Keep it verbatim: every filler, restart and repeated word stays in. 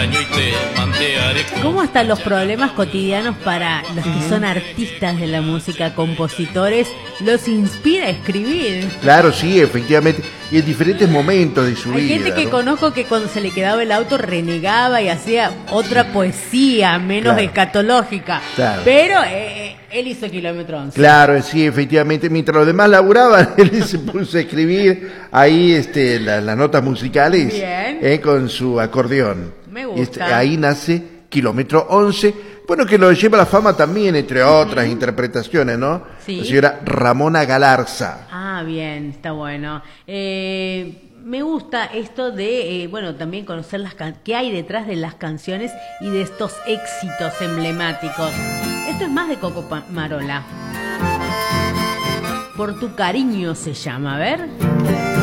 extraño y te mantearé. ¿Cómo hasta los problemas cotidianos para los que son artistas de la música, compositores, los inspira a escribir? Claro, sí, efectivamente. Y en diferentes momentos de su Hay vida. gente que ¿no? conozco que cuando se le quedaba el auto renegaba y hacía otra poesía menos Claro. escatológica. Claro. Pero eh, él hizo Kilómetro once. Claro, sí, efectivamente. Mientras los demás laburaban, él se puso a escribir ahí este, la- las notas musicales Bien. eh, con su acordeón. Me Y gusta. este, ahí nace Kilómetro once. Bueno, que lo lleva a la fama también, entre otras interpretaciones, ¿no? Sí. La señora Ramona Galarza. Ah, bien, está bueno. Eh, me gusta esto de, eh, bueno, también conocer las can- qué hay detrás de las canciones y de estos éxitos emblemáticos. Esto es más de Coco Pa- Marola. Por tu cariño se llama, a ver.